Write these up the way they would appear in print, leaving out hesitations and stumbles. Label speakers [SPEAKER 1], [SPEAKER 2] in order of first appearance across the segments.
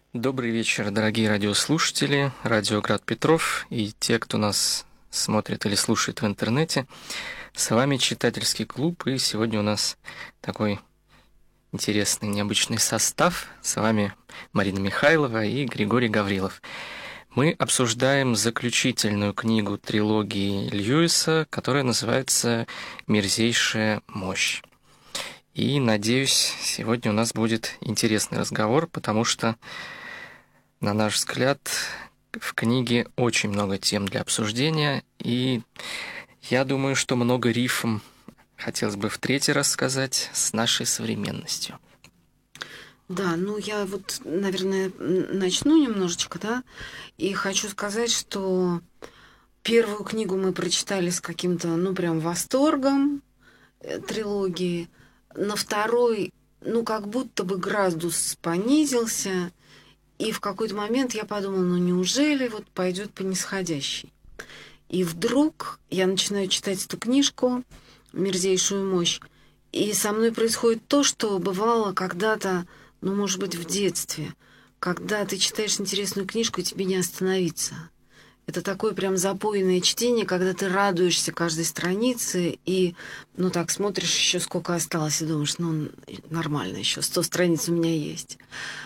[SPEAKER 1] Добрый вечер, дорогие радиослушатели, радио Град Петров и те, кто нас смотрит или слушает в интернете. С вами читательский клуб, и сегодня у нас такой интересный, необычный состав. С вами Марина Михайлова и Григорий Гаврилов. Мы обсуждаем заключительную книгу трилогии Льюиса, которая называется «Мерзейшая мощь». И, надеюсь, сегодня у нас будет интересный разговор, потому что, на наш взгляд, в книге очень много тем для обсуждения, и я думаю, что много рифм, хотелось бы в третий раз сказать, с нашей современностью.
[SPEAKER 2] Да, я наверное, начну немножечко, да, и хочу сказать, что первую книгу мы прочитали с каким-то, прям восторгом трилогии. На второй, как будто бы градус понизился, и в какой-то момент я подумала, неужели пойдет по нисходящей? И вдруг я начинаю читать эту книжку «Мерзейшую мощь», и со мной происходит то, что бывало когда-то, может быть, в детстве, когда ты читаешь интересную книжку, и тебе не остановиться. Это такое прям запойное чтение, когда ты радуешься каждой странице и, так смотришь еще сколько осталось, и думаешь, нормально, еще 100 страниц у меня есть.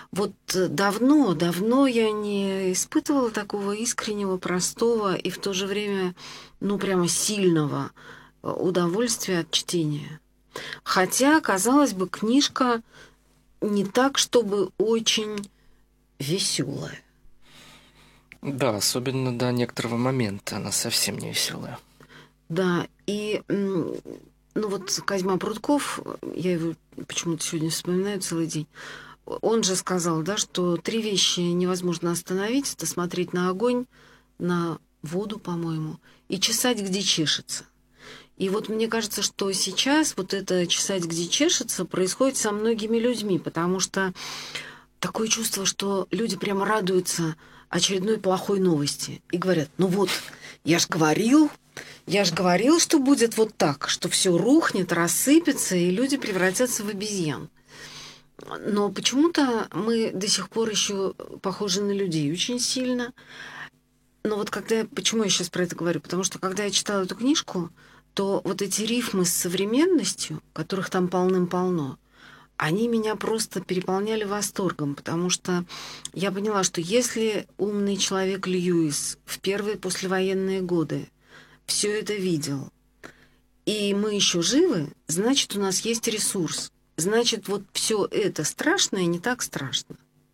[SPEAKER 2] Давно я не испытывала такого искреннего, простого и в то же время, прямо сильного удовольствия от чтения. Хотя, казалось бы, книжка не так, чтобы очень веселая.
[SPEAKER 1] Да, особенно до некоторого момента она совсем не веселая.
[SPEAKER 2] Да, и Козьма Прутков, я его почему-то сегодня вспоминаю целый день, он же сказал, да, что 3 вещи невозможно остановить: это смотреть на огонь, на воду, по-моему, и чесать, где чешется. И мне кажется, что сейчас это чесать, где чешется, происходит со многими людьми, потому что такое чувство, что люди прямо радуются очередной плохой новости и говорят, я ж говорил, что будет вот так, что все рухнет, рассыпется, и люди превратятся в обезьян. Но почему-то мы до сих пор еще похожи на людей очень сильно. Но почему я сейчас про это говорю? Потому что когда я читала эту книжку, то эти рифмы с современностью, которых там полным-полно, они меня просто переполняли восторгом, потому что я поняла, что если умный человек Льюис в первые послевоенные годы все это видел, и мы еще живы, значит, у нас есть ресурс. Значит, все это страшное не так страшно.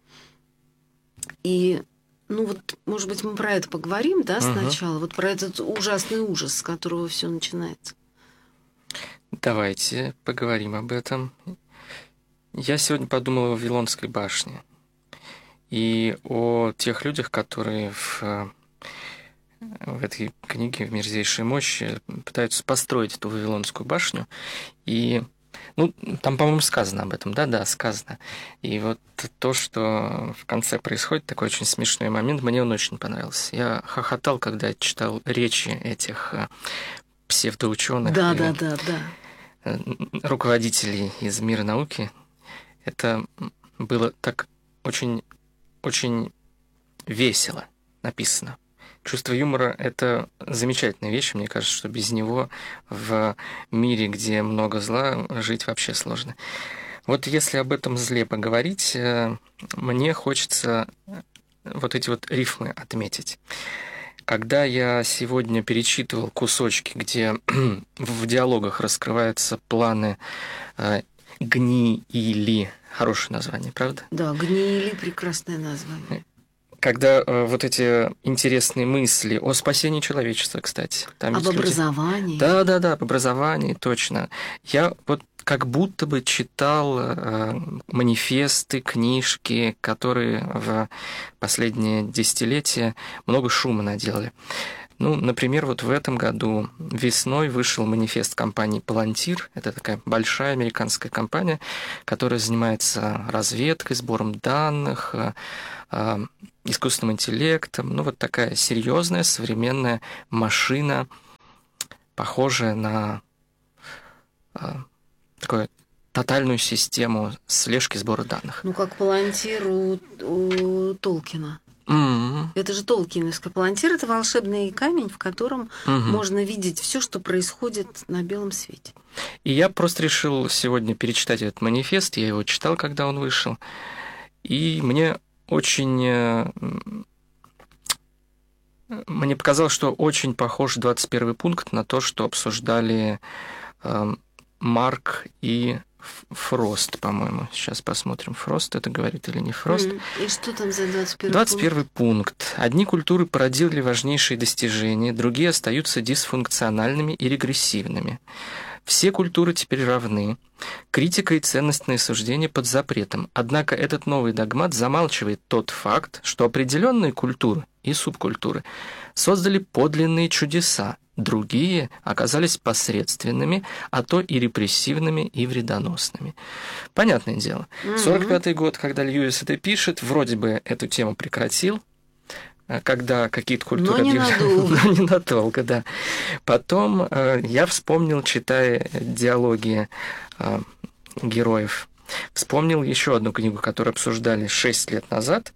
[SPEAKER 2] И, может быть, мы про это поговорим, да, сначала? Про этот ужасный ужас, с которого все начинается.
[SPEAKER 1] Давайте поговорим об этом. Я сегодня подумал о Вавилонской башне и о тех людях, которые в этой книге «В мерзейшей мощи» пытаются построить эту Вавилонскую башню. И, там, по-моему, сказано об этом, да, сказано. И то, что в конце происходит, такой очень смешной момент, мне он очень понравился. Я хохотал, когда читал речи этих псевдоученых руководителей из мира науки. Это было так очень, очень весело написано. Чувство юмора – это замечательная вещь. Мне кажется, что без него в мире, где много зла, жить вообще сложно. Если об этом зле поговорить, мне хочется эти рифмы отметить. Когда я сегодня перечитывал кусочки, где в диалогах раскрываются планы Гни-или. Хорошее название, правда?
[SPEAKER 2] Да, Гни-или – прекрасное название.
[SPEAKER 1] Когда эти интересные мысли о спасении человечества, кстати. Там
[SPEAKER 2] об образовании.
[SPEAKER 1] Да, об образовании, точно. Я как будто бы читал манифесты, книжки, которые в последние десятилетия много шума наделали. Например, в этом году весной вышел манифест компании Palantir. Это такая большая американская компания, которая занимается разведкой, сбором данных, искусственным интеллектом. Такая серьезная современная машина, похожая на такое тотальную систему слежки сбора данных.
[SPEAKER 2] Ну, как Палантир у Толкина. Это же толкиновский Палантир, это волшебный камень, в котором можно видеть все, что происходит на белом свете.
[SPEAKER 1] И я просто решил сегодня перечитать этот манифест, я его читал, когда он вышел, и мне показалось, что очень похож 21 пункт на то, что обсуждали Марк и Фрост, по-моему. Сейчас посмотрим, Фрост это говорит или не Фрост.
[SPEAKER 2] И что там за 21
[SPEAKER 1] 21 пункт. Одни культуры породили важнейшие достижения, другие остаются дисфункциональными и регрессивными. Все культуры теперь равны. Критика и ценностные суждения под запретом. Однако этот новый догмат замалчивает тот факт, что определенные культуры и субкультуры создали подлинные чудеса, другие оказались посредственными, а то и репрессивными и вредоносными. Понятное дело. 45-й год, когда Льюис это пишет, вроде бы эту тему прекратил, когда какие-то культуры
[SPEAKER 2] но
[SPEAKER 1] ненадолго, да. Потом я вспомнил, читая диалоги героев, вспомнил еще одну книгу, которую обсуждали 6 лет назад,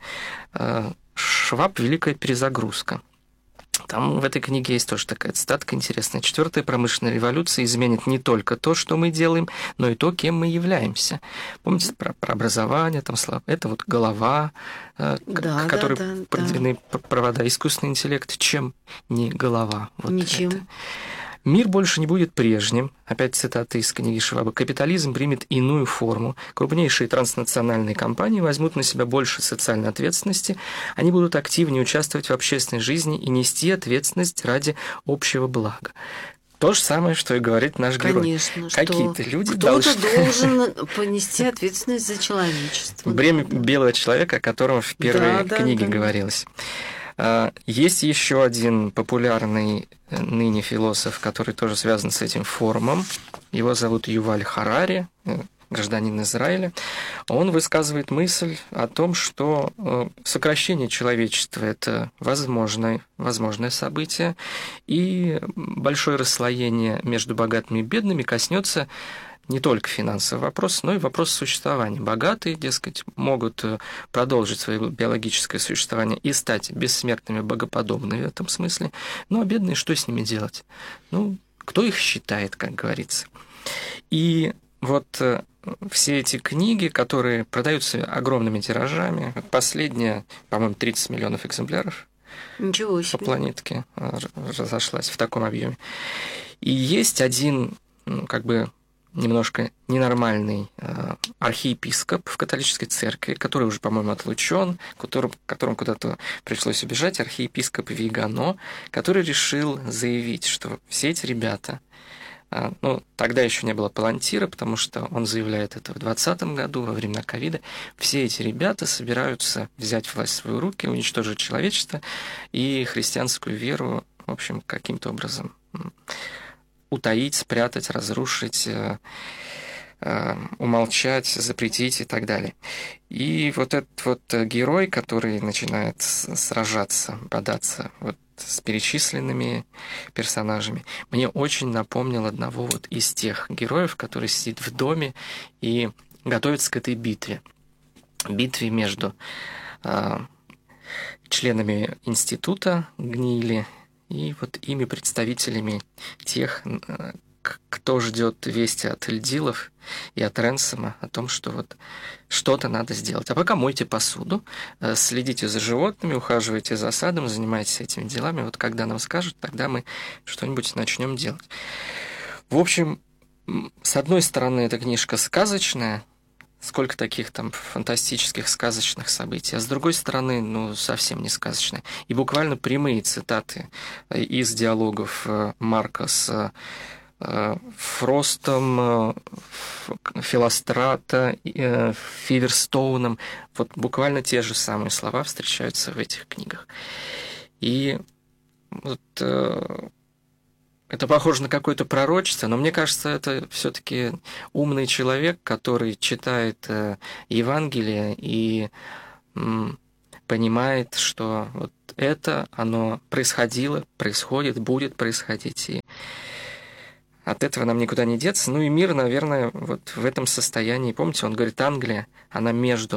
[SPEAKER 1] Шваб «Великая перезагрузка». Там в этой книге есть тоже такая цитатка интересная. 4-я промышленная революция изменит не только то, что мы делаем, но и то, кем мы являемся. Помните про образование, там слова? Это вот голова, которой проведены провода. Искусственный интеллект, чем не голова? Вот
[SPEAKER 2] ничем.
[SPEAKER 1] Это. Мир больше не будет прежним. Опять цитата из книги Шваба. Капитализм примет иную форму. Крупнейшие транснациональные компании возьмут на себя больше социальной ответственности. Они будут активнее участвовать в общественной жизни и нести ответственность ради общего блага. То же самое, что и говорит наш герой.
[SPEAKER 2] Конечно,
[SPEAKER 1] какие-то люди
[SPEAKER 2] кто-то должен понести ответственность за человечество.
[SPEAKER 1] Бремя белого человека, о котором в первой книге говорилось. Есть еще один популярный ныне философ, который тоже связан с этим форумом. Его зовут Юваль Харари, гражданин Израиля. Он высказывает мысль о том, что сокращение человечества – это возможное событие, и большое расслоение между богатыми и бедными коснется не только финансовый вопрос, но и вопрос существования. Богатые, дескать, могут продолжить свое биологическое существование и стать бессмертными, богоподобными в этом смысле. Ну, а бедные, что с ними делать? Ну, кто их считает, как говорится. И вот все эти книги, которые продаются огромными тиражами, последняя, по-моему, 30 миллионов экземпляров по планетке разошлась в таком объеме. И есть один, немножко ненормальный архиепископ в католической церкви, который уже, по-моему, отлучен, которому куда-то пришлось убежать, архиепископ Вигано, который решил заявить, что все эти ребята, тогда еще не было Палантира, потому что он заявляет это в 2020 году, во времена ковида, все эти ребята собираются взять власть в свои руки, уничтожить человечество и христианскую веру, в общем, каким-то образом утаить, спрятать, разрушить, умолчать, запретить и так далее. И вот этот вот герой, который начинает сражаться, бодаться с перечисленными персонажами, мне очень напомнил одного вот из тех героев, который сидит в доме и готовится к этой битве. Битве между членами института Гнили и вот ими представителями тех, кто ждет вести от Эльдилов и от Ренсома о том, что вот что-то надо сделать. А пока мойте посуду, следите за животными, ухаживайте за садом, занимайтесь этими делами. Вот когда нам скажут, тогда мы что-нибудь начнем делать. В общем, с одной стороны, эта книжка сказочная, сколько таких там фантастических сказочных событий, а с другой стороны, совсем не сказочная. И буквально прямые цитаты из диалогов Марка с Фростом, Филострата, Фиверстоуном. Вот буквально те же самые слова встречаются в этих книгах. И вот это похоже на какое-то пророчество, но мне кажется, это все-таки умный человек, который читает Евангелие и понимает, что вот это, оно происходило, происходит, будет происходить. И от этого нам никуда не деться. Ну и мир, наверное, вот в этом состоянии. Помните, он говорит, Англия, она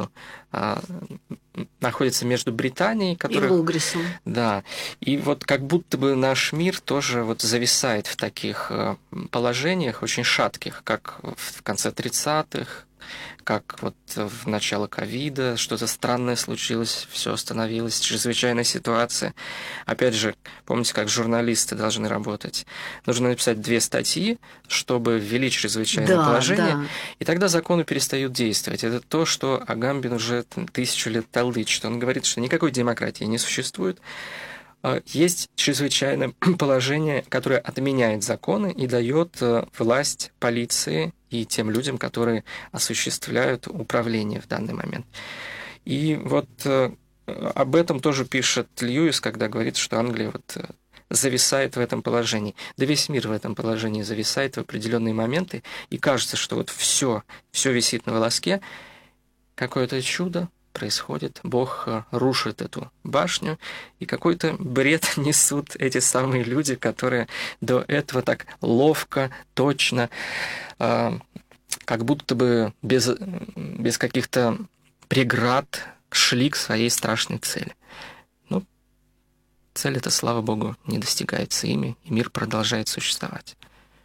[SPEAKER 1] находится между Британией, которая...
[SPEAKER 2] И Логрисом.
[SPEAKER 1] Да. И вот как будто бы наш мир тоже вот зависает в таких положениях очень шатких, как в конце 30-х, как вот в начало ковида, что-то странное случилось, все остановилось, чрезвычайная ситуация. Опять же, помните, как журналисты должны работать? Нужно написать 2 статьи, чтобы ввели чрезвычайное положение,
[SPEAKER 2] да.
[SPEAKER 1] и тогда законы перестают действовать. Это то, что Агамбин уже 1000 лет толдычит. Он говорит, что никакой демократии не существует. Есть чрезвычайное положение, которое отменяет законы и дает власть полиции и тем людям, которые осуществляют управление в данный момент. И вот об этом тоже пишет Льюис, когда говорит, что Англия вот зависает в этом положении. Да весь мир в этом положении зависает в определенные моменты, и кажется, что вот все висит на волоске. Какое-то чудо происходит, Бог рушит эту башню, и какой-то бред несут эти самые люди, которые до этого так ловко, точно, как будто бы без каких-то преград шли к своей страшной цели. Ну, цель эта, слава Богу, не достигается ими, и мир продолжает существовать.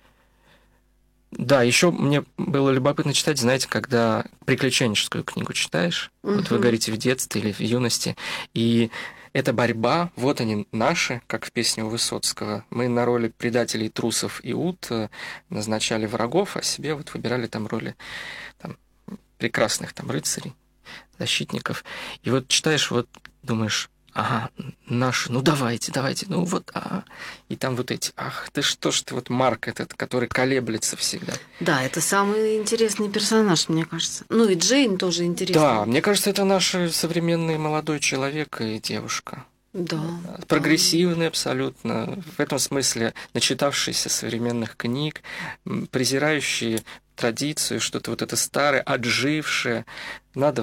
[SPEAKER 1] Да, еще мне было любопытно читать, знаете, когда приключенческую книгу читаешь, вот вы говорите в детстве или в юности, и эта борьба, вот они наши, как в песне у Высоцкого. Мы на роли предателей, трусов и ут назначали врагов, а себе вот выбирали там роли там, прекрасных там рыцарей, защитников. И вот читаешь, вот думаешь, ага, наши, ну давайте, ну вот, и там вот эти, ах, ты что ж ты, вот Марк этот, который колеблется всегда.
[SPEAKER 2] Да, это самый интересный персонаж, мне кажется. Ну и Джейн тоже интересная.
[SPEAKER 1] Да, мне кажется, это наш современный молодой человек и девушка.
[SPEAKER 2] Да.
[SPEAKER 1] Прогрессивный абсолютно, в этом смысле начитавшийся современных книг, презирающие традицию, что-то вот это старое, отжившее. Надо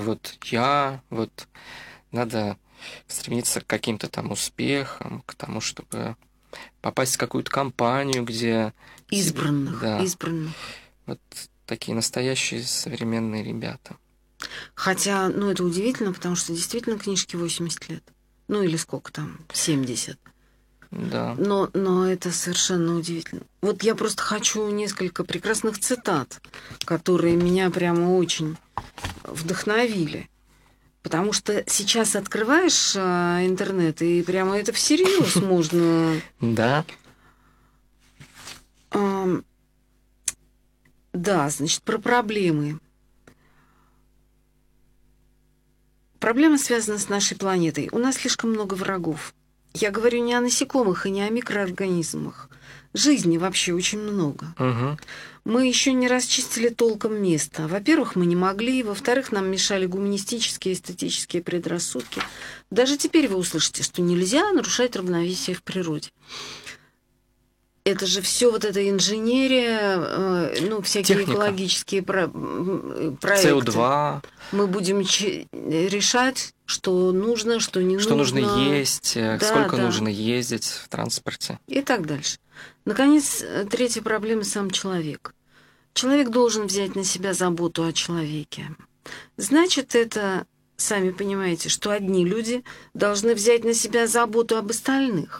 [SPEAKER 1] надо стремиться к каким-то там успехам, к тому, чтобы попасть в какую-то компанию, где...
[SPEAKER 2] Избранных.
[SPEAKER 1] Вот такие настоящие современные ребята.
[SPEAKER 2] Хотя, это удивительно, потому что действительно книжке 80 лет. Ну или сколько там, 70.
[SPEAKER 1] Да.
[SPEAKER 2] Но это совершенно удивительно. Вот я просто хочу несколько прекрасных цитат, которые меня прямо очень вдохновили. Потому что сейчас открываешь интернет, и прямо это всерьез можно...
[SPEAKER 1] Да.
[SPEAKER 2] Да, значит, про проблемы. Проблема связана с нашей планетой. У нас слишком много врагов. Я говорю не о насекомых и не о микроорганизмах. Жизни вообще очень много.
[SPEAKER 1] Угу.
[SPEAKER 2] Мы еще не расчистили толком место. Во-первых, мы не могли. Во-вторых, нам мешали гуманистические и эстетические предрассудки. Даже теперь вы услышите, что нельзя нарушать равновесие в природе. Это же все вот эта инженерия, всякие
[SPEAKER 1] техника.
[SPEAKER 2] Экологические проекты.
[SPEAKER 1] СО2.
[SPEAKER 2] Мы будем решать, что нужно, что не нужно.
[SPEAKER 1] Что нужно есть, сколько нужно ездить в транспорте.
[SPEAKER 2] И так дальше. Наконец, третья проблема – сам человек. Человек должен взять на себя заботу о человеке. Значит, это, сами понимаете, что одни люди должны взять на себя заботу об остальных.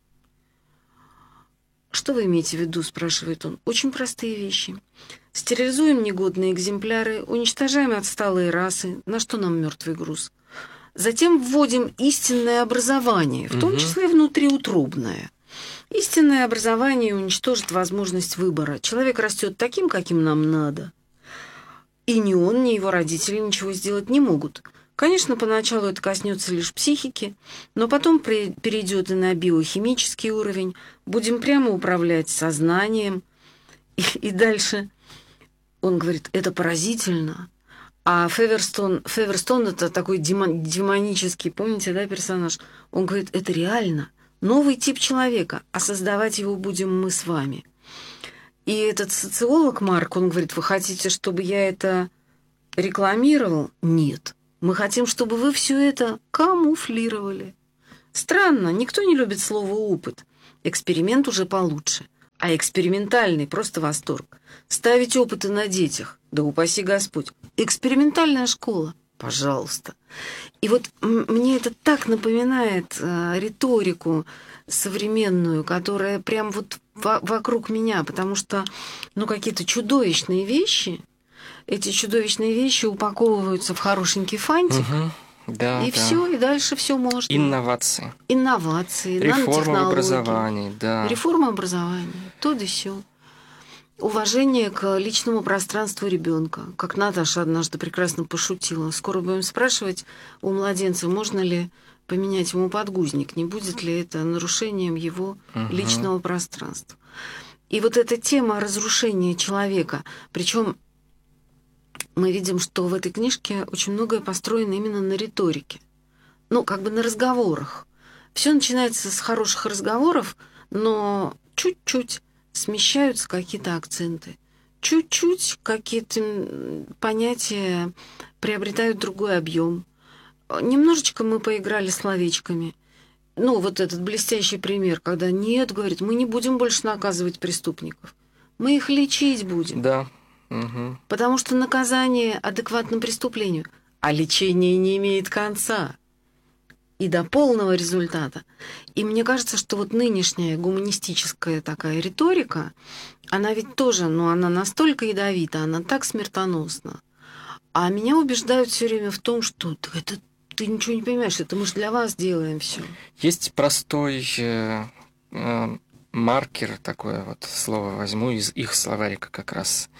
[SPEAKER 2] Что вы имеете в виду, спрашивает он. Очень простые вещи. Стерилизуем негодные экземпляры, уничтожаем отсталые расы. На что нам мертвый груз? Затем вводим истинное образование, в том числе внутриутробное. Истинное образование уничтожит возможность выбора. Человек растет таким, каким нам надо. И ни он, ни его родители ничего сделать не могут. Конечно, поначалу это коснется лишь психики, но потом перейдет и на биохимический уровень. Будем прямо управлять сознанием. И дальше он говорит, это поразительно. А Феверстон это такой демонический, помните, да, персонаж? Он говорит, это реально. Новый тип человека, а создавать его будем мы с вами. И этот социолог Марк, он говорит, вы хотите, чтобы я это рекламировал? Нет. Мы хотим, чтобы вы все это камуфлировали. Странно, никто не любит слово «опыт». Эксперимент уже получше. А экспериментальный — просто восторг. Ставить опыты на детях, да упаси Господь. Экспериментальная школа, пожалуйста. И вот мне это так напоминает риторику современную, которая прям вот вокруг меня, потому что, ну, какие-то чудовищные вещи, эти чудовищные вещи упаковываются в хорошенький фантик,
[SPEAKER 1] да,
[SPEAKER 2] и все, и дальше все можно.
[SPEAKER 1] Инновации.
[SPEAKER 2] Инновации,
[SPEAKER 1] Реформа в образовании, да.
[SPEAKER 2] Реформа образования, то да сё. Уважение к личному пространству ребенка. Как Наташа однажды прекрасно пошутила. Скоро будем спрашивать у младенца, можно ли поменять ему подгузник, не будет ли это нарушением его личного пространства. И вот эта тема разрушения человека, причем мы видим, что в этой книжке очень многое построено именно на риторике. Ну, как бы на разговорах. Все начинается с хороших разговоров, но чуть-чуть смещаются какие-то акценты. Чуть-чуть какие-то понятия приобретают другой объем. Немножечко мы поиграли словечками. Ну, вот этот блестящий пример, когда нет, говорит, мы не будем больше наказывать преступников. Мы их лечить будем.
[SPEAKER 1] Да.
[SPEAKER 2] Потому что наказание адекватно преступлению, а лечение не имеет конца и до полного результата. И мне кажется, что вот нынешняя гуманистическая такая риторика, она ведь тоже, ну, она настолько ядовита, она так смертоносна. А меня убеждают все время в том, что это ты ничего не понимаешь, это мы же для вас делаем все.
[SPEAKER 1] Есть простой маркер, такое вот слово возьму из их словарика как раз.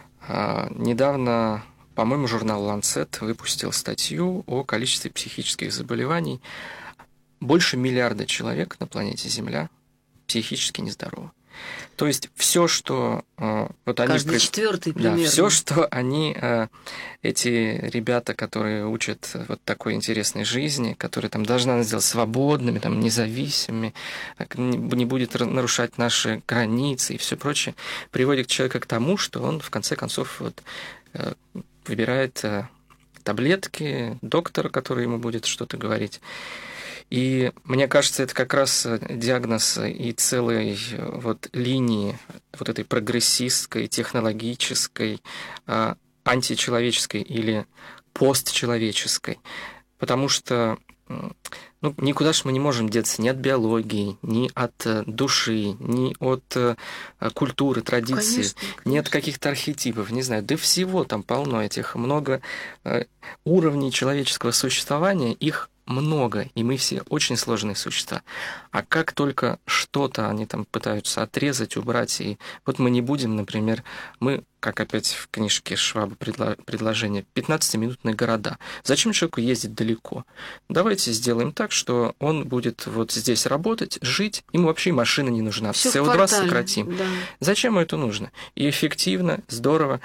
[SPEAKER 1] Недавно, по-моему, журнал Lancet выпустил статью о количестве психических заболеваний. Больше миллиарда человек на планете Земля психически нездоровы. То есть все, что вот они...
[SPEAKER 2] Каждый четвертый примерно.
[SPEAKER 1] Да, все, что они, эти ребята, которые учат вот такой интересной жизни, которые там должна нас сделать свободными, там, независимыми, не будет нарушать наши границы и все прочее, приводит человека к тому, что он в конце концов вот, выбирает таблетки, доктора, который ему будет что-то говорить. И мне кажется, это как раз диагноз и целой вот линии вот этой прогрессистской, технологической, античеловеческой или постчеловеческой. Потому что ну, никуда же мы не можем деться ни от биологии, ни от души, ни от культуры, традиции,
[SPEAKER 2] конечно.
[SPEAKER 1] ни от каких-то архетипов, не знаю. Да всего там полно этих, много уровней человеческого существования, их много, и мы все очень сложные существа. А как только что-то они там пытаются отрезать, убрать, и вот мы не будем, например, мы, как опять в книжке Шваба предложение, 15-минутные города. Зачем человеку ездить далеко? Давайте сделаем так, что он будет вот здесь работать, жить, ему вообще и машина не нужна.
[SPEAKER 2] Всё
[SPEAKER 1] СО2 сократим.
[SPEAKER 2] Да.
[SPEAKER 1] Зачем это нужно? И эффективно, здорово.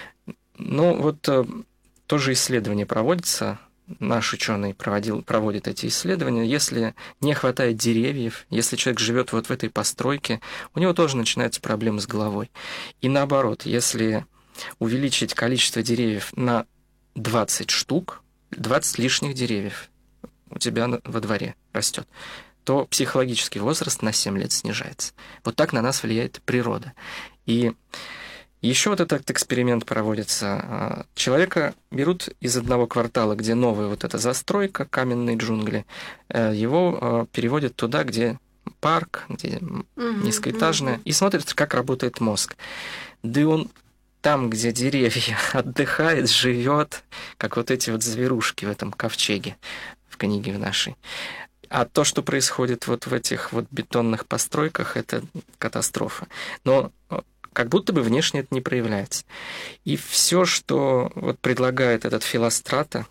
[SPEAKER 1] Ну вот тоже исследование проводится. Наш ученый проводит эти исследования. Если не хватает деревьев, если человек живет вот в этой постройке, у него тоже начинаются проблемы с головой. И наоборот, если увеличить количество деревьев на 20 штук, 20 лишних деревьев у тебя во дворе растет, то психологический возраст на 7 лет снижается. Вот так на нас влияет природа. И еще вот этот эксперимент проводится. Человека берут из одного квартала, где новая вот эта застройка, каменные джунгли, его переводят туда, где парк, где низкоэтажное, и смотрят, как работает мозг. Да и он там, где деревья, отдыхает, живет, как вот эти вот зверушки в этом ковчеге, в книге в нашей. А то, что происходит вот в этих вот бетонных постройках, это катастрофа. Но как будто бы внешне это не проявляется. И все, что вот предлагает этот Филострата,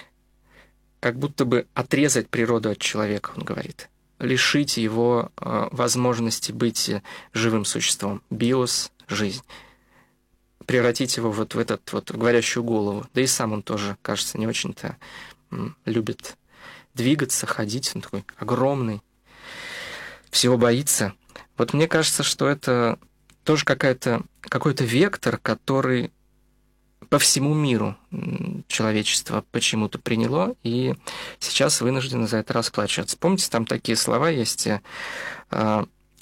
[SPEAKER 1] как будто бы отрезать природу от человека, он говорит, лишить его возможности быть живым существом, биос, жизнь, превратить его вот в этот вот говорящую голову. Да и сам он тоже, кажется, не очень-то любит двигаться, ходить, он такой огромный, всего боится. Вот мне кажется, что это тоже какой-то вектор, который по всему миру человечество почему-то приняло, и сейчас вынуждено за это расплачиваться. Помните, там такие слова есть: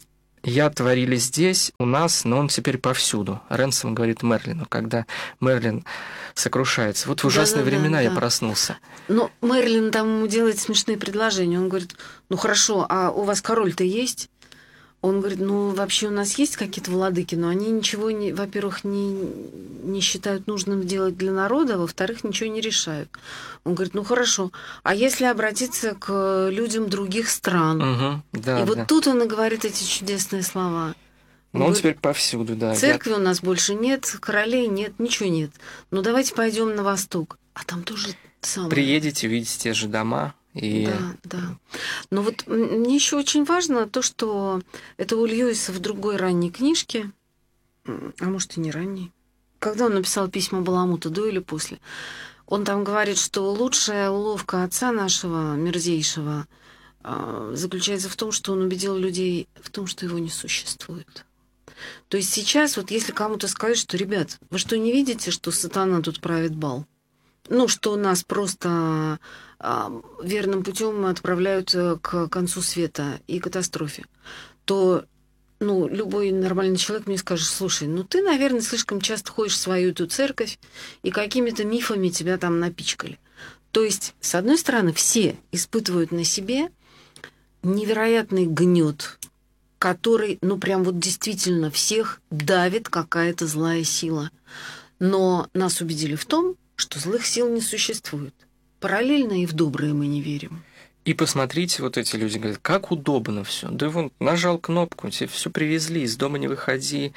[SPEAKER 1] я творили здесь, у нас, но он теперь повсюду. Рэнсом говорит Мерлину, когда Мерлин сокрушается. Вот в ужасные времена я проснулся.
[SPEAKER 2] Но Мерлин там ему делает смешные предложения. Он говорит, ну хорошо, а у вас король-то есть? Он говорит, ну вообще у нас есть какие-то владыки, но они ничего, во-первых, не считают нужным делать для народа, а во-вторых, ничего не решают. Он говорит, ну хорошо, а если обратиться к людям других стран? Вот тут он и говорит эти чудесные слова.
[SPEAKER 1] Но он теперь повсюду, да.
[SPEAKER 2] Церкви у нас больше нет, королей нет, ничего нет. Ну давайте пойдем на восток. А там тоже самое.
[SPEAKER 1] Приедете, увидите те же дома.
[SPEAKER 2] Да. Но вот мне еще очень важно то, что это у Льюиса в другой ранней книжке, а может и не ранней, когда он написал письма Баламута, до или после, он там говорит, что лучшая уловка отца нашего, мерзейшего, заключается в том, что он убедил людей в том, что его не существует. То есть сейчас, вот если кому-то сказать, что, ребят, вы что, не видите, что сатана тут правит бал? Ну, что нас просто верным путем отправляют к концу света и катастрофе, то любой нормальный человек мне скажет, слушай, ты, наверное, слишком часто ходишь в свою эту церковь, и какими-то мифами тебя там напичкали. То есть, с одной стороны, все испытывают на себе невероятный гнет, который, прям вот действительно всех давит какая-то злая сила. Но нас убедили в том, что злых сил не существует. Параллельно и в добрые мы не верим.
[SPEAKER 1] И посмотрите, вот эти люди говорят, как удобно все. Да вон, нажал кнопку, тебе все привезли, из дома не выходи.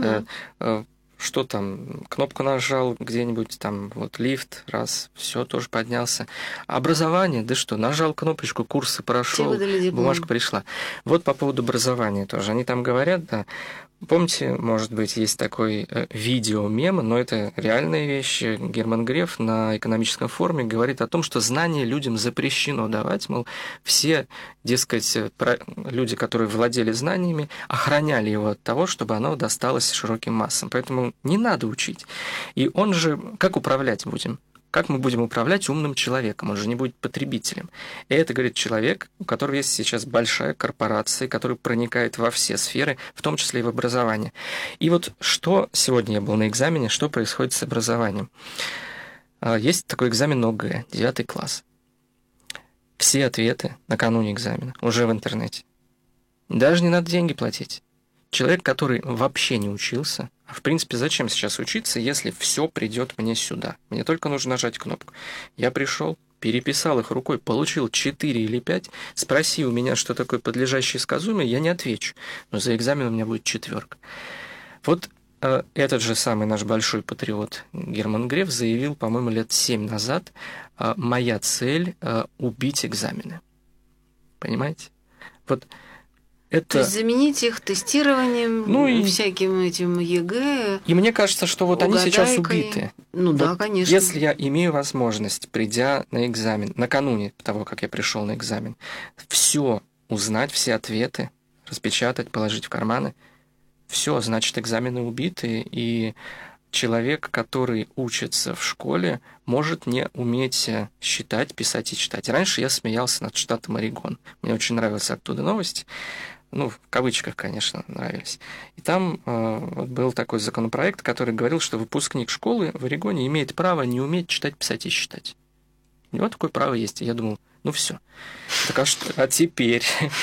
[SPEAKER 1] Что там, кнопку нажал где-нибудь, там вот лифт, раз, все тоже поднялся. Образование, да что, нажал кнопочку, курсы прошел, бумажка пришла. Вот по поводу образования тоже. Они там говорят, да, помните, может быть, есть такой видео-мем, но это реальные вещи. Герман Греф на экономическом форуме говорит о том, что знания людям запрещено давать, мол, все, дескать, люди, которые владели знаниями, охраняли его от того, чтобы оно досталось широким массам. Поэтому не надо учить. И он же, как управлять будем? Как мы будем управлять умным человеком? Он же не будет потребителем. И это, говорит, человек, у которого есть сейчас большая корпорация, который проникает во все сферы, в том числе и в образование. И вот что сегодня я был на экзамене, что происходит с образованием? Есть такой экзамен ОГЭ, 9 класс. Все ответы накануне экзамена уже в интернете. Даже не надо деньги платить. Человек, который вообще не учился, а в принципе, зачем сейчас учиться, если все придет мне сюда? Мне только нужно нажать кнопку. Я пришел, переписал их рукой, получил 4 или 5, спроси у меня, что такое подлежащее сказуемое, я не отвечу. Но за экзамен у меня будет 4. Вот этот же самый наш большой патриот Герман Греф заявил, по-моему, лет 7 назад, моя цель убить экзамены. Понимаете? Вот.
[SPEAKER 2] То есть заменить их тестированием, и всяким этим ЕГЭ.
[SPEAKER 1] И мне кажется, что вот они сейчас убиты.
[SPEAKER 2] Да, конечно.
[SPEAKER 1] Если я имею возможность, придя на экзамен, накануне того, как я пришел на экзамен, все узнать, все ответы, распечатать, положить в карманы, все, значит, экзамены убиты, и человек, который учится в школе, может не уметь считать, писать и читать. Раньше я смеялся над штатом Орегон. Мне очень нравились оттуда новости. В кавычках, конечно, нравились. И там был такой законопроект, который говорил, что выпускник школы в Орегоне имеет право не уметь читать, писать и считать. У него такое право есть. И я думал, все. Так а теперь...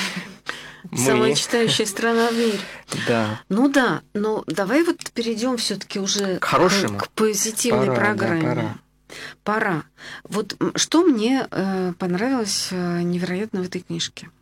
[SPEAKER 2] Самая читающая страна в мире.
[SPEAKER 1] Да.
[SPEAKER 2] Да, но давай вот перейдем все-таки уже к позитивной программе. Пора. Вот что мне понравилось невероятно в этой книжке.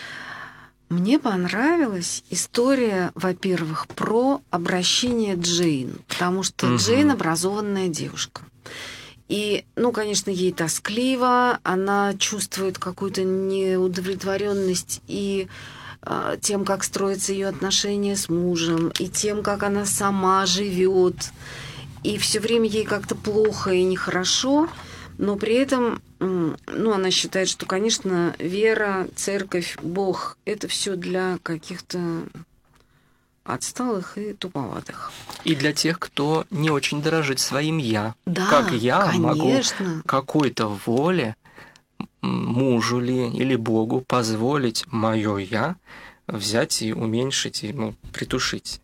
[SPEAKER 2] Мне понравилась история, во-первых, про обращение Джейн, потому что Джейн образованная девушка. И, конечно, ей тоскливо, она чувствует какую-то неудовлетворенность и тем, как строятся ее отношения с мужем, и тем, как она сама живет. И все время ей как-то плохо и нехорошо, но при этом она считает, что, конечно, вера, церковь, Бог — это все для каких-то отсталых и туповатых.
[SPEAKER 1] И для тех, кто не очень дорожит своим «я».
[SPEAKER 2] Да,
[SPEAKER 1] как я
[SPEAKER 2] конечно.
[SPEAKER 1] могу какой-то воле, мужу ли или Богу, позволить мое «я» взять и уменьшить, и притушить